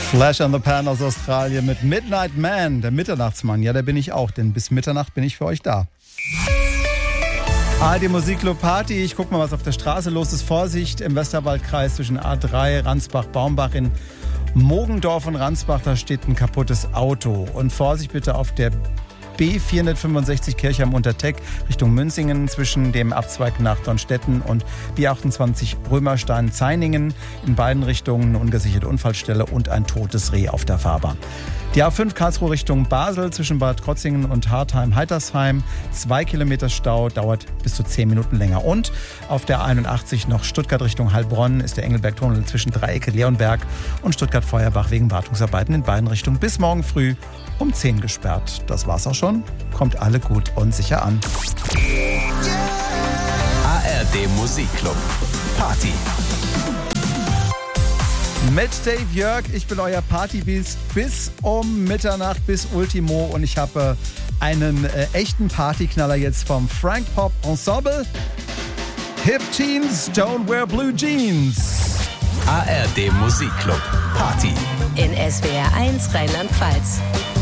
Flash on the Pan aus Australien mit Midnight Man, der Mitternachtsmann. Ja, der bin ich auch, denn bis Mitternacht bin ich für euch da. ARD Musikclub Party. Ich guck mal, was auf der Straße los ist. Vorsicht im Westerwaldkreis zwischen A3, Ransbach-Baumbach in Mogendorf und Ransbach. Da steht ein kaputtes Auto. Und Vorsicht bitte auf der B465 Kirchheim Unterteck Richtung Münzingen zwischen dem Abzweig nach Dornstetten und B28 Römerstein-Zeiningen. In beiden Richtungen eine ungesicherte Unfallstelle und ein totes Reh auf der Fahrbahn. Die A5 Karlsruhe Richtung Basel zwischen Bad Krotzingen und Hartheim-Heitersheim. 2 Kilometer Stau, dauert bis zu 10 Minuten länger. Und auf der 81 noch Stuttgart Richtung Heilbronn ist der Engelberg-Tunnel zwischen Dreiecke Leonberg und Stuttgart-Feuerbach wegen Wartungsarbeiten in beiden Richtungen bis morgen früh um 10 gesperrt. Das war's auch schon. Kommt alle gut und sicher an. ARD Musikclub Party. Mit Dave Jörg, ich bin euer Partybeast bis um Mitternacht, bis Ultimo. Und ich habe einen echten Partyknaller jetzt vom Frank Pop Ensemble. Hip Teens Don't Wear Blue Jeans. ARD Musikclub Party. In SWR 1 Rheinland-Pfalz.